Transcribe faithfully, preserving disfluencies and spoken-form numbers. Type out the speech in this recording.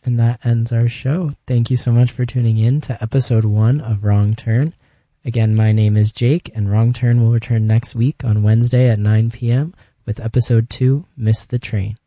And that ends our show. Thank you so much for tuning in to episode one of Wrong Turn. Again, my name is Jake, and Wrong Turn will return next week on Wednesday at nine p.m. with episode two, Miss the Train.